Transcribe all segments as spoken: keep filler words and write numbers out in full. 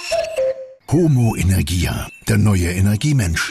Homo Energia, der neue Energiemensch.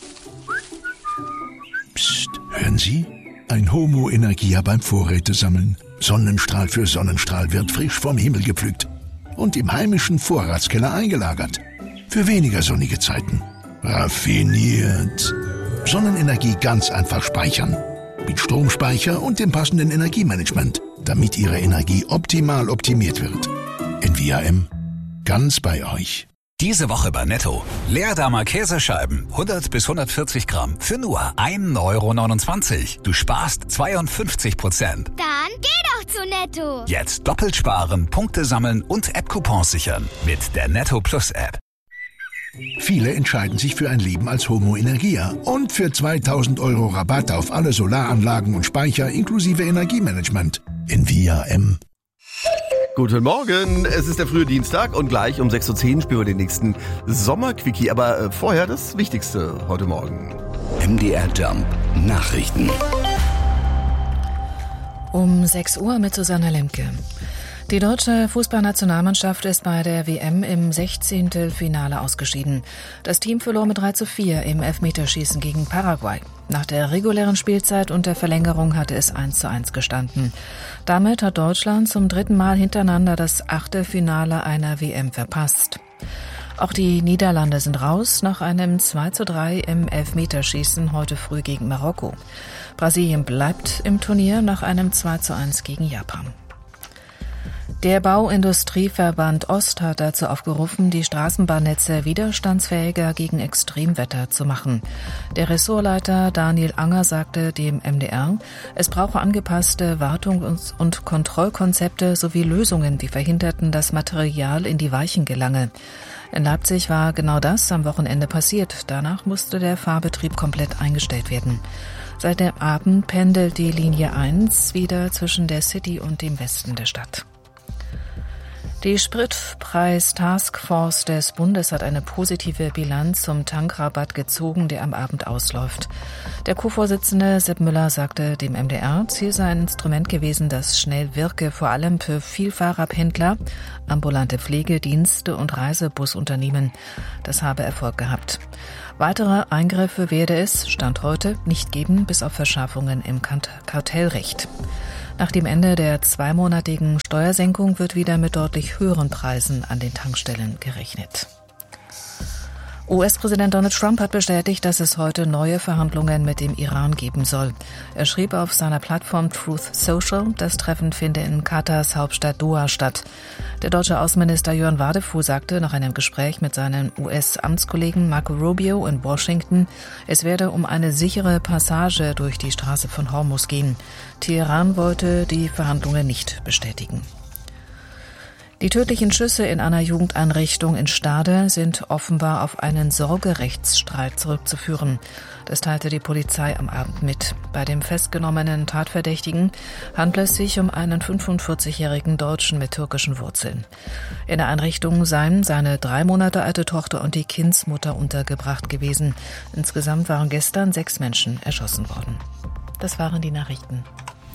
Psst, hören Sie? Ein Homo Energia beim Vorrätesammeln. Sonnenstrahl für Sonnenstrahl wird frisch vom Himmel gepflückt und im heimischen Vorratskeller eingelagert. Für weniger sonnige Zeiten. Raffiniert. Sonnenenergie ganz einfach speichern. Mit Stromspeicher und dem passenden Energiemanagement, damit Ihre Energie optimal optimiert wird. Envia M. Ganz bei euch. Diese Woche bei Netto. Leerdammer Käsescheiben, hundert bis hundertvierzig Gramm, für nur ein Euro neunundzwanzig. Du sparst zweiundfünfzig Prozent. Dann geh doch zu Netto. Jetzt doppelt sparen, Punkte sammeln und App-Coupons sichern. Mit der Netto Plus App. Viele entscheiden sich für ein Leben als Homo Energia und für zweitausend Euro Rabatt auf alle Solaranlagen und Speicher inklusive Energiemanagement. Envia M. Guten Morgen, es ist der frühe Dienstag und gleich um sechs Uhr zehn spielen wir den nächsten Sommerquickie. Aber äh, vorher das Wichtigste heute Morgen. M D R Jump Nachrichten. Um sechs Uhr mit Susanne Lemke. Die deutsche Fußballnationalmannschaft ist bei der W M im Sechzehntelfinale ausgeschieden. Das Team verlor mit drei zu vier im Elfmeterschießen gegen Paraguay. Nach der regulären Spielzeit und der Verlängerung hatte es eins zu eins gestanden. Damit hat Deutschland zum dritten Mal hintereinander das Achtelfinale einer W M verpasst. Auch die Niederlande sind raus nach einem zwei zu drei im Elfmeterschießen heute früh gegen Marokko. Brasilien bleibt im Turnier nach einem zwei zu eins gegen Japan. Der Bauindustrieverband Ost hat dazu aufgerufen, die Straßenbahnnetze widerstandsfähiger gegen Extremwetter zu machen. Der Ressortleiter Daniel Anger sagte dem M D R, es brauche angepasste Wartungs- und Kontrollkonzepte sowie Lösungen, die verhinderten, dass Material in die Weichen gelange. In Leipzig war genau das am Wochenende passiert. Danach musste der Fahrbetrieb komplett eingestellt werden. Seit dem Abend pendelt die Linie eins wieder zwischen der City und dem Westen der Stadt. Die Spritpreis-Taskforce des Bundes hat eine positive Bilanz zum Tankrabatt gezogen, der am Abend ausläuft. Der Co-Vorsitzende Sepp Müller sagte dem M D R, Ziel sei ein Instrument gewesen, das schnell wirke, vor allem für Vielfahrerpendler, ambulante Pflegedienste und Reisebusunternehmen. Das habe Erfolg gehabt. Weitere Eingriffe werde es, Stand heute, nicht geben, bis auf Verschärfungen im Kartellrecht. Nach dem Ende der zweimonatigen Steuersenkung wird wieder mit deutlich höheren Preisen an den Tankstellen gerechnet. U S-Präsident Donald Trump hat bestätigt, dass es heute neue Verhandlungen mit dem Iran geben soll. Er schrieb auf seiner Plattform Truth Social, das Treffen finde in Katars Hauptstadt Doha statt. Der deutsche Außenminister Jörn Wadefuhl sagte nach einem Gespräch mit seinem U S-Amtskollegen Marco Rubio in Washington, es werde um eine sichere Passage durch die Straße von Hormuz gehen. Teheran wollte die Verhandlungen nicht bestätigen. Die tödlichen Schüsse in einer Jugendeinrichtung in Stade sind offenbar auf einen Sorgerechtsstreit zurückzuführen. Das teilte die Polizei am Abend mit. Bei dem festgenommenen Tatverdächtigen handelt es sich um einen fünfundvierzigjährigen Deutschen mit türkischen Wurzeln. In der Einrichtung seien seine drei Monate alte Tochter und die Kindsmutter untergebracht gewesen. Insgesamt waren gestern sechs Menschen erschossen worden. Das waren die Nachrichten.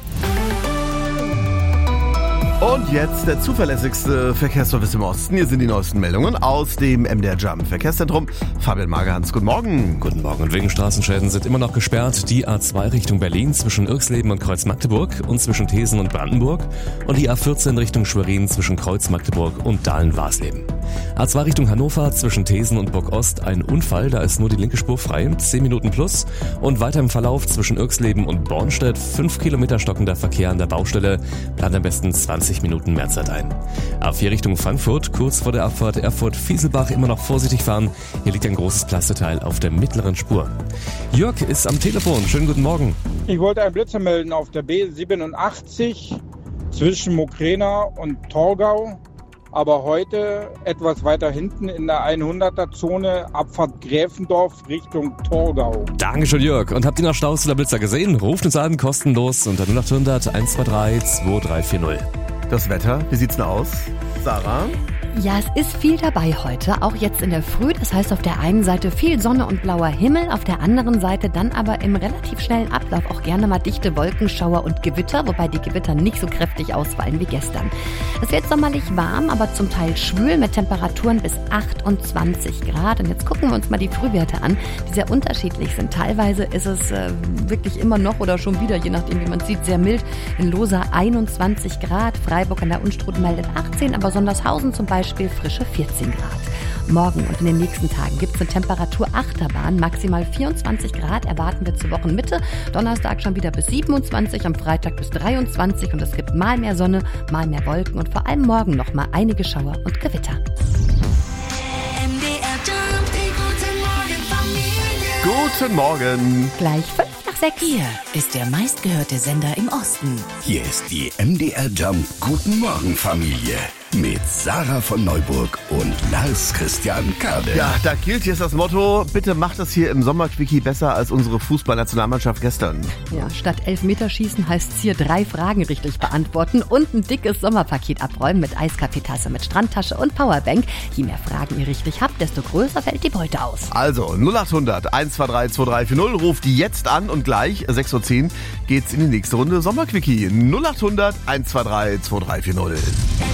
Und jetzt der zuverlässigste Verkehrsservice im Osten. Hier sind die neuesten Meldungen aus dem M D R Jump Verkehrszentrum. Fabian Magerhans, guten Morgen. Guten Morgen. Und wegen Straßenschäden sind immer noch gesperrt die A zwei Richtung Berlin zwischen Irxleben und Kreuz-Magdeburg und zwischen Thesen und Brandenburg und die A vierzehn Richtung Schwerin zwischen Kreuz-Magdeburg und Dahlen-Warsleben. A zwei Richtung Hannover zwischen Thesen und Burg-Ost ein Unfall, da ist nur die linke Spur frei, zehn Minuten plus. Und weiter im Verlauf zwischen Irxleben und Bornstedt fünf Kilometer stockender Verkehr an der Baustelle, plant am besten zwanzig Minuten mehr Zeit ein. A vier Richtung Frankfurt, kurz vor der Abfahrt Erfurt-Fieselbach immer noch vorsichtig fahren. Hier liegt ein großes Plasteteil auf der mittleren Spur. Jörg ist am Telefon. Schönen guten Morgen. Ich wollte einen Blitzer melden auf der B siebenundachtzig zwischen Mokrena und Torgau. Aber heute etwas weiter hinten in der hunderter-Zone, Abfahrt Gräfendorf Richtung Torgau. Dankeschön, Jörg. Und habt ihr noch Staus oder Blitzer gesehen? Ruft uns an, kostenlos unter null achthundert eins zwei drei zwei drei vier null. Das Wetter, wie sieht's denn aus? Sarah? Ja, es ist viel dabei heute, auch jetzt in der Früh. Das heißt auf der einen Seite viel Sonne und blauer Himmel, auf der anderen Seite dann aber im relativ schnellen Ablauf auch gerne mal dichte Wolkenschauer und Gewitter, wobei die Gewitter nicht so kräftig ausfallen wie gestern. Es wird sommerlich warm, aber zum Teil schwül mit Temperaturen bis achtundzwanzig Grad. Und jetzt gucken wir uns mal die Frühwerte an, die sehr unterschiedlich sind. Teilweise ist es äh, wirklich immer noch oder schon wieder, je nachdem wie man sieht, sehr mild. In Losa einundzwanzig Grad, Freiburg an der Unstrut meldet achtzehn, aber Sondershausen zum Beispiel frische vierzehn Grad. Morgen und in den nächsten Tagen gibt es eine Temperaturachterbahn, maximal vierundzwanzig Grad erwarten wir zur Wochenmitte. Donnerstag schon wieder bis siebenundzwanzig, am Freitag bis dreiundzwanzig und es gibt mal mehr Sonne, mal mehr Wolken und vor allem morgen noch mal einige Schauer und Gewitter. Guten Morgen. Gleich fünf nach sechs. Hier ist der meistgehörte Sender im Osten. Hier ist die M D R Jump Guten Morgen Familie mit Sarah von Neuburg und Lars Christian Kade. Ja, da gilt jetzt das Motto, bitte macht das hier im Sommerquickie besser als unsere Fußballnationalmannschaft gestern. Ja, statt Elfmeterschießen heißt es hier drei Fragen richtig beantworten und ein dickes Sommerpaket abräumen mit Eiskaffeetasse, mit Strandtasche und Powerbank. Je mehr Fragen ihr richtig habt, desto größer fällt die Beute aus. Also null acht hundert eins zwei drei zwei drei vier null, ruft die jetzt an und gleich sechs Uhr zehn geht's in die nächste Runde Sommerquickie. null acht hundert eins zwei drei zwei drei vier null.